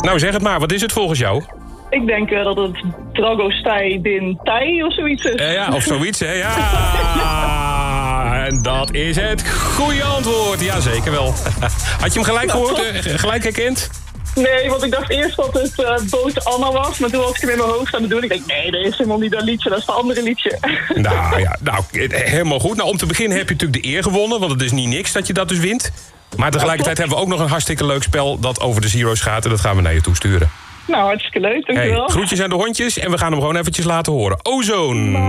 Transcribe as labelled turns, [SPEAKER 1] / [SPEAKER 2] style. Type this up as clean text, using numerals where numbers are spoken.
[SPEAKER 1] Nou, zeg het maar. Wat is het volgens jou?
[SPEAKER 2] Ik denk dat het Dragostea Din Tai of zoiets is.
[SPEAKER 1] Ja, of zoiets, hè? Ja! En dat is het goede antwoord. Ja, zeker wel. Had je hem gelijk gehoord? Gelijk herkend?
[SPEAKER 2] Nee, want ik dacht eerst dat het Boot Anna was. Maar toen was ik hem in mijn hoofd aan het doen. Ik denk, nee, dat is helemaal niet dat liedje. Dat is het andere liedje.
[SPEAKER 1] Nou, helemaal goed. Nou, om te beginnen heb je natuurlijk de eer gewonnen. Want het is niet niks dat je dat dus wint. Maar tegelijkertijd hebben we ook nog een hartstikke leuk spel... dat over de Zero's gaat en dat gaan we naar je toe sturen.
[SPEAKER 2] Nou, hartstikke leuk. Dankjewel.
[SPEAKER 1] Groetjes aan de hondjes en we gaan hem gewoon eventjes laten horen. Ozone!